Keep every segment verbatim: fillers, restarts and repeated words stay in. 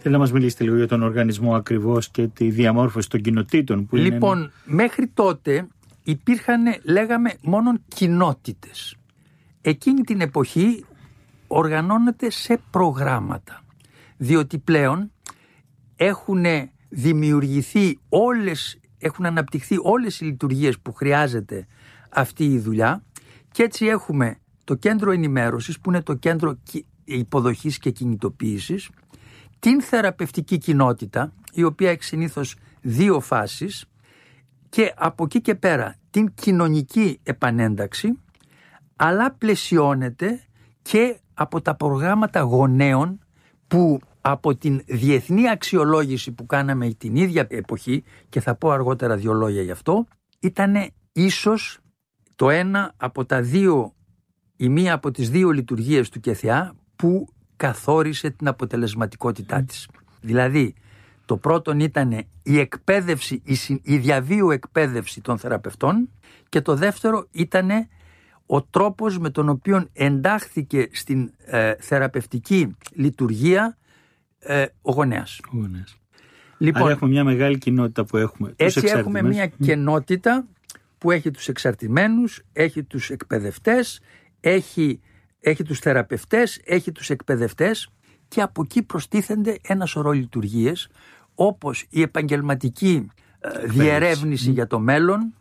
Θέλω να μας μιλήσετε λίγο για τον οργανισμό ακριβώς και τη διαμόρφωση των κοινοτήτων που Λοιπόν, είναι... μέχρι τότε υπήρχαν, λέγαμε, μόνο κοινότητες. Εκείνη την εποχή οργανώνεται σε προγράμματα, διότι πλέον έχουν δημιουργηθεί όλες, έχουν αναπτυχθεί όλες οι λειτουργίες που χρειάζεται αυτή η δουλειά, και έτσι έχουμε το κέντρο ενημέρωσης που είναι το κέντρο υποδοχής και κινητοποίησης, την θεραπευτική κοινότητα η οποία έχει συνήθως δύο φάσεις, και από εκεί και πέρα την κοινωνική επανένταξη, αλλά πλαισιώνεται και από τα προγράμματα γονέων που από την διεθνή αξιολόγηση που κάναμε την ίδια εποχή, και θα πω αργότερα δύο λόγια γι' αυτό, ήταν ίσως το ένα από τα δύο, η μία από τις δύο λειτουργίες του ΚΕΘΙΑ που καθόρισε την αποτελεσματικότητά mm. της. Δηλαδή, το πρώτον ήταν η εκπαίδευση, η διαβίου εκπαίδευση των θεραπευτών, και το δεύτερο ήταν ο τρόπος με τον οποίο εντάχθηκε στην ε, θεραπευτική λειτουργία ε, ο γονέας. Ο γονέας. Λοιπόν, άρα έχουμε μια μεγάλη κοινότητα που έχουμε. Έτσι έχουμε μια κοινότητα που έχει τους εξαρτημένους, έχει τους εκπαιδευτές, έχει, έχει τους θεραπευτές, έχει τους εκπαιδευτές, και από εκεί προστίθενται ένα σωρό λειτουργίες, όπως η επαγγελματική ε, διερεύνηση mm. για το μέλλον,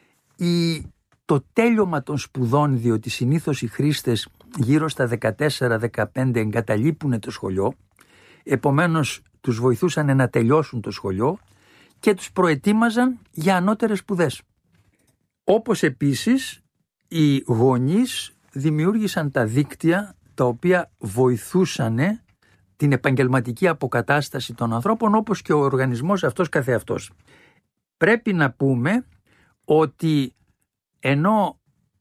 η, το τέλειωμα των σπουδών, διότι συνήθως οι χρήστες γύρω στα δεκατέσσερα δεκαπέντε εγκαταλείπουν το σχολείο, επομένως τους βοηθούσαν να τελειώσουν το σχολείο και τους προετοίμαζαν για ανώτερες σπουδές. Όπως επίσης οι γονείς δημιούργησαν τα δίκτυα τα οποία βοηθούσαν την επαγγελματική αποκατάσταση των ανθρώπων, όπως και ο οργανισμός αυτός καθεαυτός. Πρέπει να πούμε ότι ενώ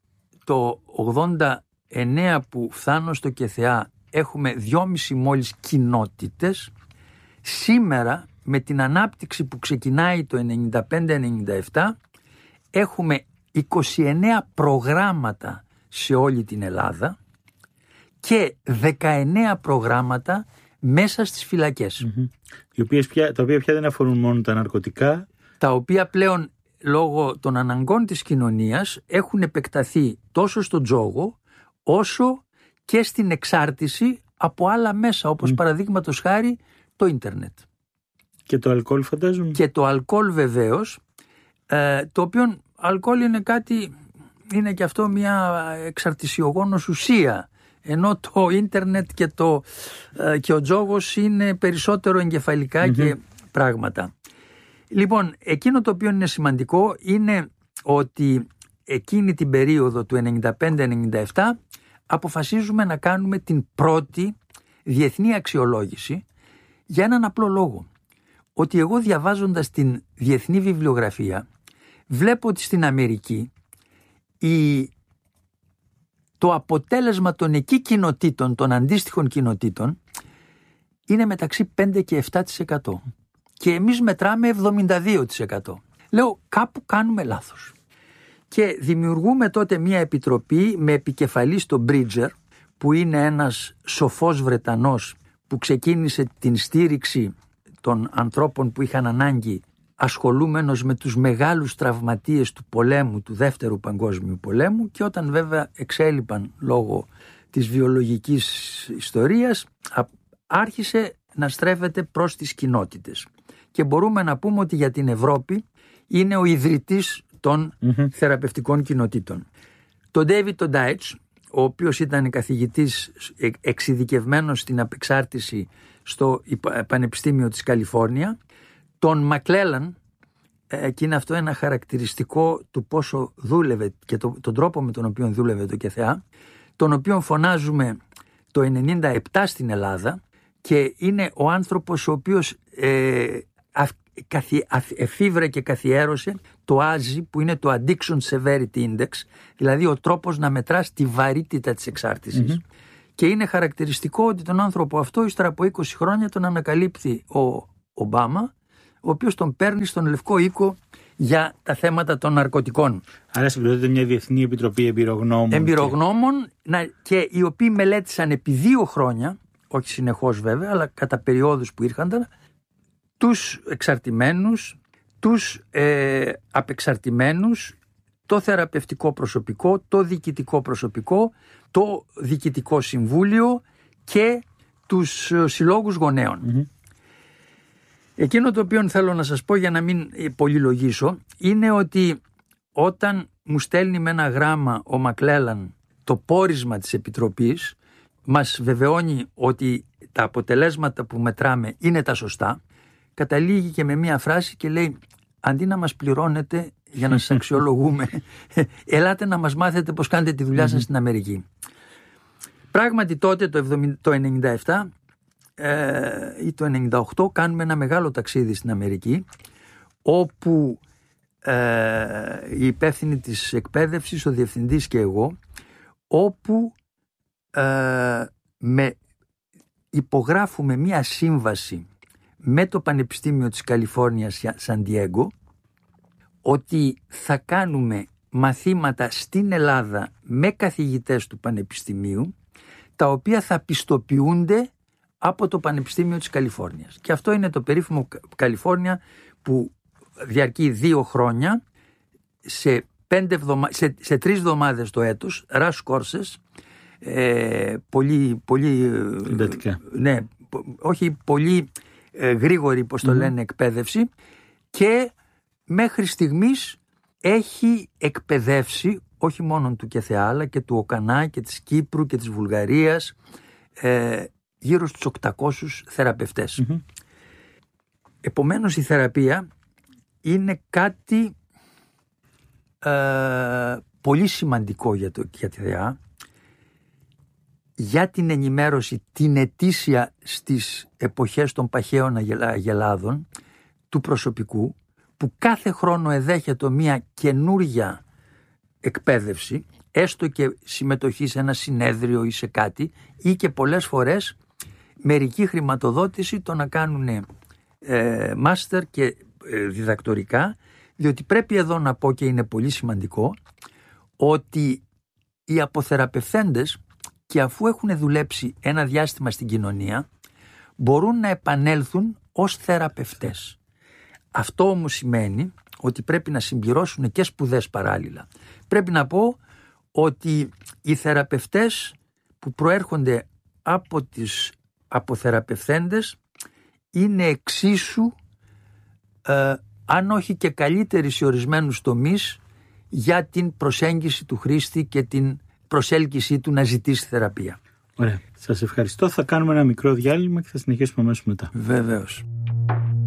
το ογδόντα εννέα που φτάνω στο ΚΕΘΕΑ έχουμε δυόμιση μόλις κοινότητες, σήμερα με την ανάπτυξη που ξεκινάει το ενενήντα πέντε ενενήντα επτά έχουμε είκοσι εννέα προγράμματα σε όλη την Ελλάδα και δεκαεννέα προγράμματα μέσα στις φυλακές. Mm-hmm. Οι οποίες πια, τα οποία πια δεν αφορούν μόνο τα ναρκωτικά. Τα οποία πλέον λόγω των αναγκών της κοινωνίας έχουν επεκταθεί τόσο στον τζόγο όσο και στην εξάρτηση από άλλα μέσα, όπως mm. παραδείγματος χάρη το ίντερνετ. Και το αλκοόλ φαντάζομαι. Και το αλκοόλ βεβαίως, ε, το οποίο αλκοόλ είναι κάτι, είναι και αυτό μια εξαρτησιογόνος ουσία, ενώ το ίντερνετ και, το, ε, και ο τζόγος είναι περισσότερο εγκεφαλικά mm-hmm. και πράγματα. Λοιπόν, εκείνο το οποίο είναι σημαντικό είναι ότι εκείνη την περίοδο του ενενήντα πέντε ενενήντα επτά αποφασίζουμε να κάνουμε την πρώτη διεθνή αξιολόγηση για έναν απλό λόγο. Ότι εγώ διαβάζοντας την διεθνή βιβλιογραφία βλέπω ότι στην Αμερική η, το αποτέλεσμα των εκεί κοινοτήτων, των αντίστοιχων κοινοτήτων, είναι μεταξύ πέντε και επτά τοις εκατό. Και εμείς μετράμε εβδομήντα δύο τοις εκατό. Λέω, κάπου κάνουμε λάθος. Και δημιουργούμε τότε μια επιτροπή με επικεφαλή στον Bridger, που είναι ένας σοφός Βρετανός που ξεκίνησε την στήριξη των ανθρώπων που είχαν ανάγκη, ασχολούμενος με τους μεγάλους τραυματίες του πολέμου, του Δεύτερου Παγκόσμιου Πολέμου, και όταν βέβαια εξέλιπαν λόγω της βιολογικής ιστορίας, άρχισε να στρέφεται προς τις κοινότητες. Και μπορούμε να πούμε ότι για την Ευρώπη είναι ο ιδρυτής των mm-hmm. θεραπευτικών κοινοτήτων. Το David Todaych, ο οποίος ήταν καθηγητής εξειδικευμένος στην απεξάρτηση στο Πανεπιστήμιο της Καλιφόρνια, τον Μακλέλαν, και είναι αυτό ένα χαρακτηριστικό του πόσο δούλευε και το, τον τρόπο με τον οποίο δούλευε το ΚΕΘΕΑ, τον οποίο φωνάζουμε το ενενήντα επτά στην Ελλάδα, και είναι ο άνθρωπος ο οποίος ε, εφήβρε και καθιέρωσε το άζι, που είναι το Addiction Severity Index, δηλαδή ο τρόπος να μετράς τη βαρύτητα της εξάρτησης. Mm-hmm. Και είναι χαρακτηριστικό ότι τον άνθρωπο αυτό ύστερα από είκοσι χρόνια τον ανακαλύπτει ο Ομπάμα, ο οποίος τον παίρνει στον Λευκό Οίκο για τα θέματα των ναρκωτικών. Άρα συγκροτείται μια διεθνή επιτροπή εμπειρογνώμων. Εμπειρογνώμων και... και οι οποίοι μελέτησαν επί δύο χρόνια όχι συνεχώς βέβαια, αλλά κατά περιόδους που ήρχαν, τους εξαρτημένους, τους ε, απεξαρτημένους, το θεραπευτικό προσωπικό, το διοικητικό προσωπικό, το διοικητικό συμβούλιο και τους συλλόγους γονέων. Mm-hmm. Εκείνο το οποίο θέλω να σας πω, για να μην πολυλογήσω, είναι ότι όταν μου στέλνει με ένα γράμμα ο Μακλέλαν το πόρισμα της Επιτροπής, μας βεβαιώνει ότι τα αποτελέσματα που μετράμε είναι τα σωστά, καταλήγει και με μία φράση και λέει: αντί να μας πληρώνετε για να σας αξιολογούμε, ελάτε να μας μάθετε πώς κάνετε τη δουλειά σας mm-hmm. στην Αμερική. Πράγματι τότε το ενενήντα επτά ε, ή το ενενήντα οκτώ κάνουμε ένα μεγάλο ταξίδι στην Αμερική, όπου ε, η υπεύθυνη της εκπαίδευσης, ο διευθυντής και εγώ, όπου ε, με υπογράφουμε μία σύμβαση με το Πανεπιστήμιο της Καλιφόρνιας Σαν Διέγκο, ότι θα κάνουμε μαθήματα στην Ελλάδα με καθηγητές του Πανεπιστημίου, τα οποία θα πιστοποιούνται από το Πανεπιστήμιο της Καλιφόρνιας. Και αυτό είναι το περίφημο Καλιφόρνια, που διαρκεί δύο χρόνια, σε, πέντε εβδομα... σε, σε τρεις εβδομάδες το έτος, rush courses, ε, πολύ, πολύ εντατικά. Ναι, όχι πολύ ε, γρήγορη, πώς το mm-hmm. λένε, εκπαίδευση, και μέχρι στιγμής έχει εκπαιδεύσει όχι μόνο του ΚΕΘΕΑ, αλλά και του ΟΚΑΝΑ και της Κύπρου και της Βουλγαρίας, ε, γύρω στους οκτακόσιους θεραπευτές. Mm-hmm. Επομένως η θεραπεία είναι κάτι ε, πολύ σημαντικό για, το, για τη ΔΕΑ, για την ενημέρωση την ετήσια στις εποχές των παχαίων αγελάδων του προσωπικού, που κάθε χρόνο εδέχεται μια καινούρια εκπαίδευση, έστω και συμμετοχή σε ένα συνέδριο ή σε κάτι, ή και πολλές φορές μερική χρηματοδότηση το να κάνουν ε, μάστερ και ε, διδακτορικά, διότι πρέπει εδώ να πω, και είναι πολύ σημαντικό, ότι οι αποθεραπευθέντες, και αφού έχουν δουλέψει ένα διάστημα στην κοινωνία, μπορούν να επανέλθουν ως θεραπευτές. Αυτό όμως σημαίνει ότι πρέπει να συμπληρώσουν και σπουδές παράλληλα. Πρέπει να πω ότι οι θεραπευτές που προέρχονται από τις αποθεραπευθέντες είναι εξίσου, ε, αν όχι και καλύτεροι σε ορισμένους τομείς, για την προσέγγιση του χρήστη και την προσέλκυσή του να ζητήσει θεραπεία. Ωραία. Σας ευχαριστώ. Θα κάνουμε ένα μικρό διάλειμμα και θα συνεχίσουμε αμέσως μετά. Βεβαίως.